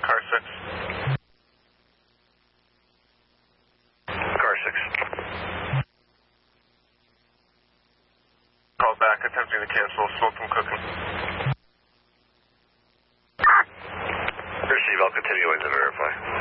car 6. Car 6. Call back, attempting to cancel, smoke from cooking. Receive, I'll continue in to verify.